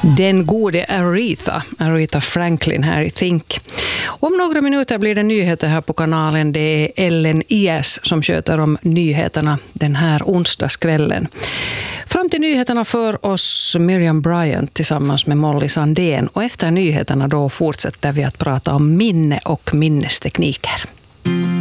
Den gode Aretha Franklin här i Think. Om några minuter blir det nyheter här på kanalen. Det är Ellen IS som sköter om nyheterna den här onsdagskvällen. Fram till nyheterna för oss Miriam Bryant tillsammans med Molly Sandén. Och efter nyheterna då fortsätter vi att prata om minne och minnestekniker.